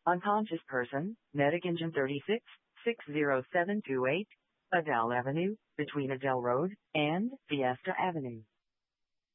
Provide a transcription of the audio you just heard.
Unconscious person, medic engine 36, 60728, Adele Avenue, between Adele Road and Fiesta Avenue.